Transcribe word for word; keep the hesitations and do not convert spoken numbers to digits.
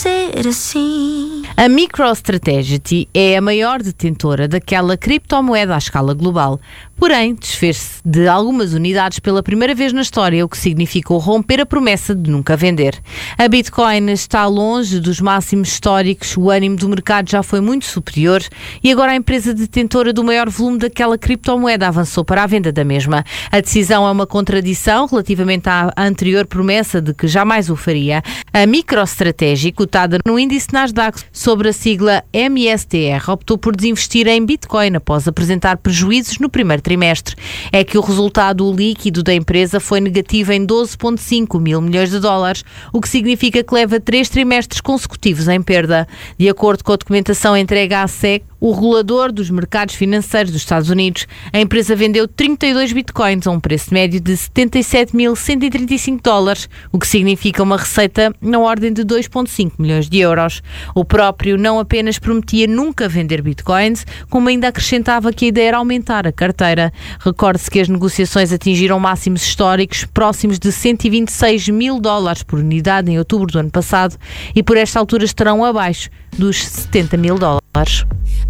A MicroStrategy é a maior detentora daquela criptomoeda à escala global. Porém, desfez-se de algumas unidades pela primeira vez na história, o que significou romper a promessa de nunca vender. A Bitcoin está longe dos máximos históricos, o ânimo do mercado já foi muito superior e agora a empresa detentora do maior volume daquela criptomoeda avançou para a venda da mesma. A decisão é uma contradição relativamente à anterior promessa de que jamais o faria. A MicroStrategy, cotada no índice Nasdaq sobre a sigla M S T R, optou por desinvestir em Bitcoin após apresentar prejuízos no primeiro trimestre. É que o resultado líquido da empresa foi negativo em doze vírgula cinco mil milhões de dólares, o que significa que leva três trimestres consecutivos em perda. De acordo com a documentação entregue à S E C, o regulador dos mercados financeiros dos Estados Unidos, a empresa vendeu trinta e dois bitcoins a um preço médio de setenta e sete mil cento e trinta e cinco dólares, o que significa uma receita na ordem de dois vírgula cinco milhões de euros. O próprio não apenas prometia nunca vender bitcoins, como ainda acrescentava que a ideia era aumentar a carteira. Recorde-se que as negociações atingiram máximos históricos próximos de cento e vinte e seis mil dólares por unidade em outubro do ano passado e por esta altura estarão abaixo dos setenta mil dólares.